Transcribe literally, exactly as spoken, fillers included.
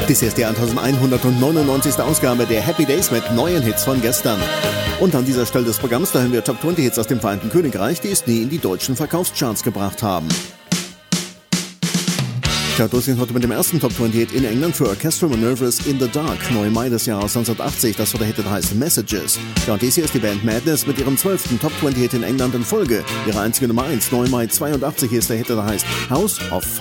Dies ist die elfhundertneunundneunzigste Ausgabe der Happy Days mit neuen Hits von gestern. Und an dieser Stelle des Programms, da hören wir Top zwanzig Hits aus dem Vereinigten Königreich, die es nie in die deutschen Verkaufscharts gebracht haben. Kurt Russell heute mit dem ersten Top zwanzig Hit in England für Orchestral Manoeuvres in the Dark, neu Mai des Jahres neunzehnhundertachtzig, das war der Hit, der heißt Messages. Ja, und dies hier ist die Band Madness mit ihrem zwölften Top zwanzig Hit in England in Folge. Ihre einzige Nummer eins, neu Mai zweiundachtzig, ist der Hit, der heißt House of